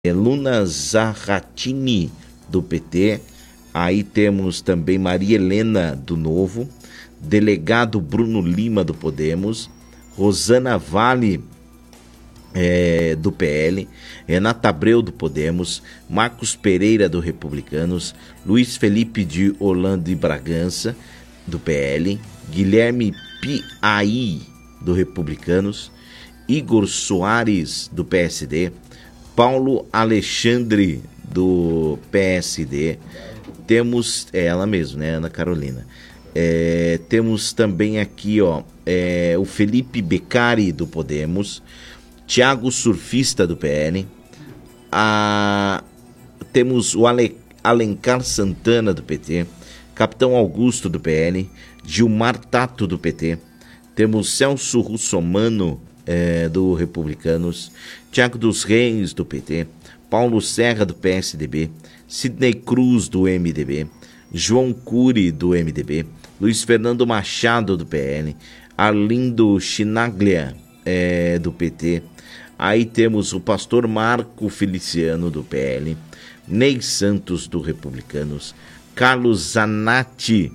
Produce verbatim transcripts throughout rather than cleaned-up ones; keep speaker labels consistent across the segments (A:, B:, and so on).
A: é, Luna Zarratini, do P T. Aí temos também Maria Helena, do Novo. Delegado Bruno Lima, do Podemos. Rosana Vale, é, do P L. Renata Abreu, do Podemos. Marcos Pereira, do Republicanos. Luiz Felipe de Orlando e Bragança, do P L. Guilherme Piai, do Republicanos. Igor Soares, do P S D. Paulo Alexandre, do P S D. Temos, é ela mesmo, né, Ana Carolina. É, temos também aqui, ó, é, o Felipe Beccari, do Podemos. Tiago Surfista, do P L. A, temos o Ale, Alencar Santana, do P T. Capitão Augusto, do P L. Gilmar Tato, do P T. Temos Celso Russomano, é, do Republicanos. Tiago dos Reis, do P T. Paulo Serra, do P S D B. Sidney Cruz, do M D B. João Cury, do M D B. Luiz Fernando Machado, do P L. Arlindo Chinaglia, é, do P T. Aí temos o pastor Marco Feliciano, do P L. Ney Santos, do Republicanos. Carlos Zanatti,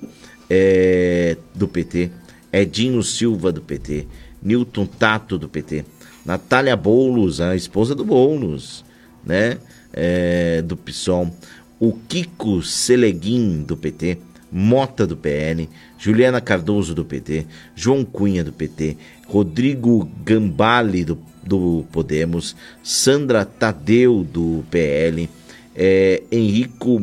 A: é, do P T. Edinho Silva, do P T. Newton Tato, do P T. Natália Boulos, a esposa do Boulos, né? É, do PSOL. O Kiko Seleguin, do P T. Mota, do P L. Juliana Cardoso, do P T. João Cunha, do P T. Rodrigo Gambale, do, do Podemos. Sandra Tadeu, do P L. É, Henrico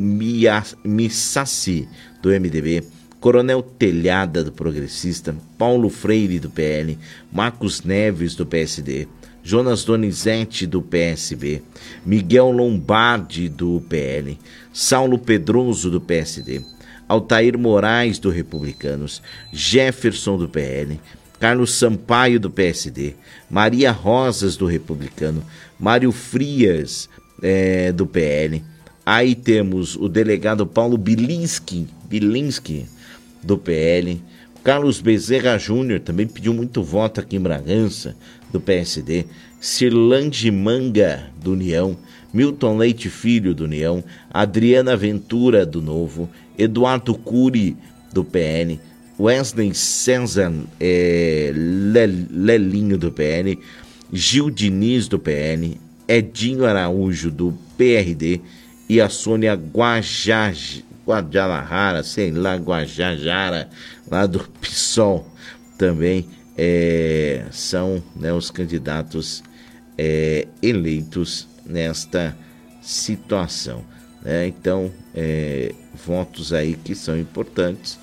A: Missassi, do M D B. Coronel Telhada, do Progressista. Paulo Freire, do P L. Marcos Neves, do P S D. Jonas Donizete, do P S B. Miguel Lombardi, do P L. Saulo Pedroso, do P S D. Altair Moraes, do Republicanos. Jefferson, do P L. Carlos Sampaio, do P S D. Maria Rosas, do Republicano. Mário Frias, é, do P L. Aí temos o delegado Paulo Bilinski, Bilinski, do P L. Carlos Bezerra Júnior também pediu muito voto aqui em Bragança, do P S D. Cirlande Manga, do União. Milton Leite Filho, do União. Adriana Ventura, do Novo. Eduardo Cury, do P L. Wesley César é, Lelinho, do P L. Gil Diniz, do P L. Edinho Araújo, do P R D. E a Sônia Guajaj, Guadalajara, sei lá, Guajajara, lá do PSOL, também é, são, né, os candidatos é, eleitos nesta situação, né? Então, é, votos aí que são importantes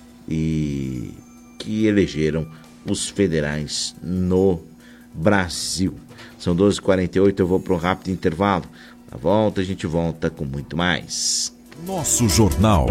A: e que elegeram os federais no Brasil. São doze e quarenta e oito, eu vou para um rápido intervalo. Na volta a gente volta com muito mais.
B: Nosso Jornal.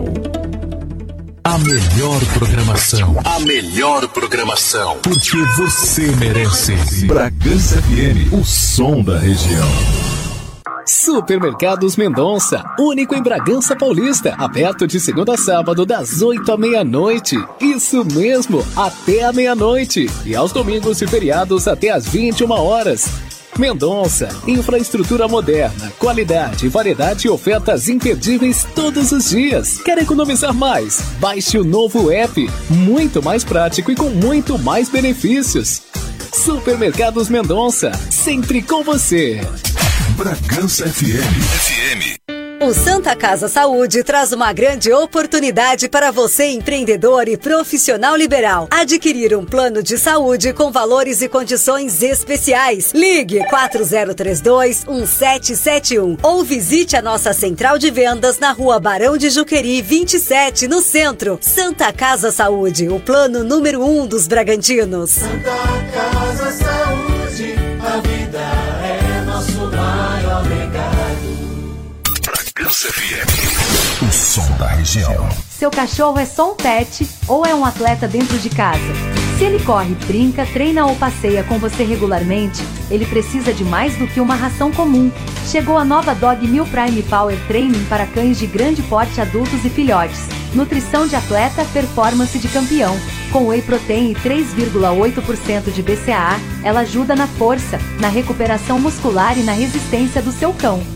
B: A melhor programação. A melhor programação. Porque você merece. Bragança F M, o som da região.
C: Supermercados Mendonça, único em Bragança Paulista, aberto de segunda a sábado das oito à meia-noite. Isso mesmo, até a meia-noite. E aos domingos e feriados até às vinte e uma horas. Mendonça, infraestrutura moderna, qualidade, variedade e ofertas imperdíveis todos os dias. Quer economizar mais? Baixe o novo app, muito mais prático e com muito mais benefícios. Supermercados Mendonça, sempre com você.
B: Bragança F M. F M.
D: O Santa Casa Saúde traz uma grande oportunidade para você, empreendedor e profissional liberal, adquirir um plano de saúde com valores e condições especiais. Ligue quatro zero três dois, um sete sete um ou visite a nossa central de vendas na Rua Barão de Juqueri vinte e sete, no centro. Santa Casa Saúde, o plano número um dos Bragantinos.
E: Santa Casa Saúde, a vida é nosso maior legado.
B: Bragança F M, o som da região.
F: Seu cachorro é só um pet ou é um atleta dentro de casa? Se ele corre, brinca, treina ou passeia com você regularmente, ele precisa de mais do que uma ração comum. Chegou a nova Dog Meal Prime Power Training para cães de grande porte, adultos e filhotes. Nutrição de atleta, performance de campeão. Com Whey Protein e três vírgula oito por cento de B C A A, ela ajuda na força, na recuperação muscular e na resistência do seu cão.